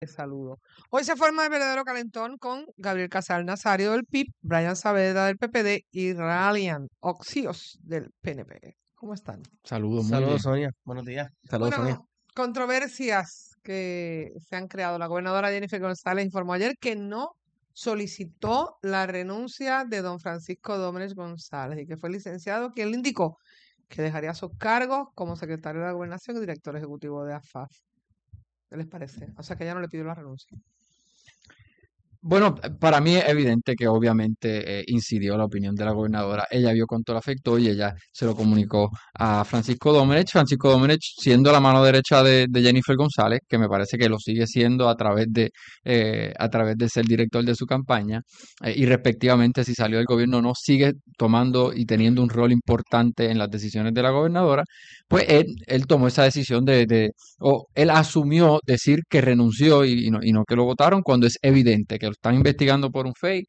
Saludo. Hoy se forma el verdadero calentón con Gabriel Casal Nazario del PIB, Brian Saavedra del PPD y Ralian Oxios del PNP. ¿Cómo están? Saludos, muy bien. Saludos, Sonia. Buenos días. Saludos, Sonia. Bueno, controversias que se han creado. La gobernadora Jennifer González informó ayer que no solicitó la renuncia de don Francisco Dómenech González y que fue el licenciado quien le indicó que dejaría sus cargos como secretario de la Gobernación y director ejecutivo de AFAF. ¿Qué les parece? O sea, que ella no le pidió la renuncia. Bueno, para mí es evidente que obviamente incidió la opinión de la gobernadora. Ella vio cuánto le afectó y ella se lo comunicó a Francisco Dómenech. Francisco Dómenech siendo la mano derecha de Jennifer González, que me parece que lo sigue siendo a través de ser director de su campaña, y respectivamente si salió del gobierno o no, sigue tomando y teniendo un rol importante en las decisiones de la gobernadora. Pues él tomó esa decisión o él asumió decir que renunció y no que lo votaron cuando es evidente que lo están investigando por un fake,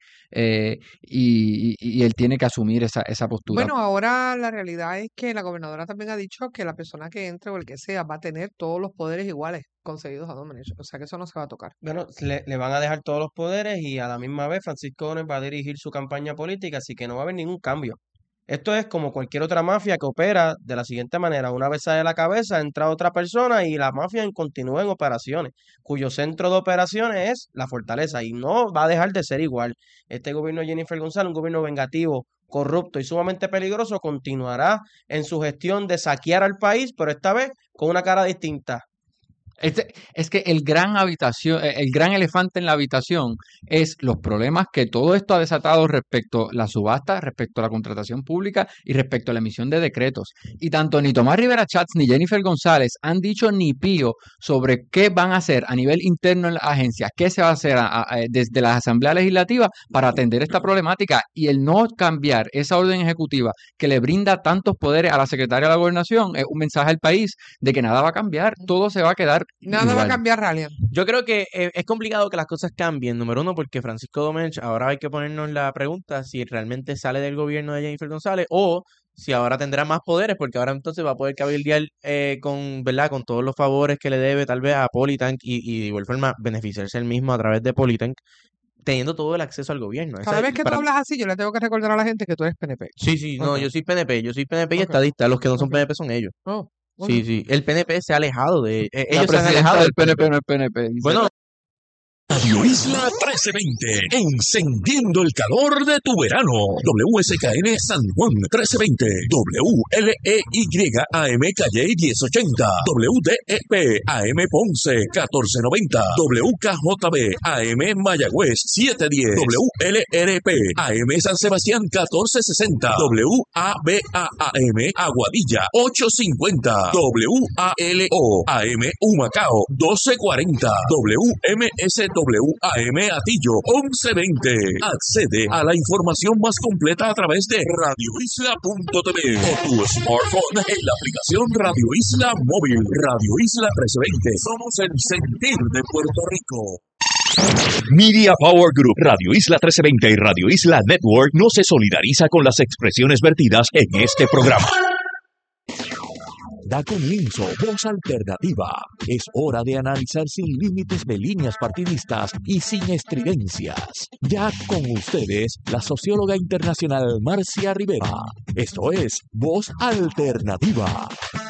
y él tiene que asumir esa postura. Bueno, ahora la realidad es que la gobernadora también ha dicho que la persona que entre o el que sea va a tener todos los poderes iguales concedidos a Dómenech. O sea que eso no se va a tocar. Bueno, le van a dejar todos los poderes y a la misma vez Francisco Dómenech va a dirigir su campaña política, así que no va a haber ningún cambio. Esto es como cualquier otra mafia que opera de la siguiente manera. Una vez sale la cabeza, entra otra persona y la mafia continúa en operaciones, cuyo centro de operaciones es la fortaleza y no va a dejar de ser igual. Este gobierno de Jennifer González, un gobierno vengativo, corrupto y sumamente peligroso, continuará en su gestión de saquear al país, pero esta vez con una cara distinta. Es que el gran elefante en la habitación es los problemas que todo esto ha desatado respecto a la subasta, respecto a la contratación pública y respecto a la emisión de decretos. Y tanto ni Tomás Rivera Chats ni Jennifer González han dicho ni pío sobre qué van a hacer a nivel interno en las agencias, qué se va a hacer desde la Asamblea Legislativa para atender esta problemática. Y el no cambiar esa orden ejecutiva que le brinda tantos poderes a la secretaria de la Gobernación es un mensaje al país de que nada va a cambiar, todo se va a quedar Nada igual. va a cambiar, Ralian. Yo creo que es complicado que las cosas cambien, número uno, porque Francisco Dómenech, ahora hay que ponernos la pregunta si realmente sale del gobierno de Jennifer González o si ahora tendrá más poderes, porque ahora entonces va a poder cabildear ¿verdad? Con todos los favores que le debe tal vez a Politank y de igual forma beneficiarse él mismo a través de Politank, teniendo todo el acceso al gobierno. Cada vez que tú hablas así, yo le tengo que recordar a la gente que tú eres PNP. Sí, no, Ok. yo soy PNP y Ok. estadista, los que no son Ok. PNP son ellos. Oh, ok. Sí, el PNP se ha alejado de... La ellos se han presidenta alejado del PNP no es PNP. Dice. Bueno, Radio Isla 1320, encendiendo el calor de tu verano. WSKN San Juan 1320, WLEY AM Calle 1080, WDEP AM Ponce 1490, WKJB AM Mayagüez 710, WLRP AM San Sebastián 1460, WABA-AM Aguadilla 850, WALO AM Humacao 1240, WMSW AM Atillo 1120. Accede a la información más completa a través de radioisla.tv o tu smartphone en la aplicación Radio Isla Móvil. Radio Isla 1320. Somos el sentir de Puerto Rico. Media Power Group, Radio Isla 1320 y Radio Isla Network no se solidariza con las expresiones vertidas en este programa. Da comienzo Voz Alternativa. Es hora de analizar sin límites de líneas partidistas y sin estridencias. Ya con ustedes, la socióloga internacional Marcia Rivera. Esto es Voz Alternativa.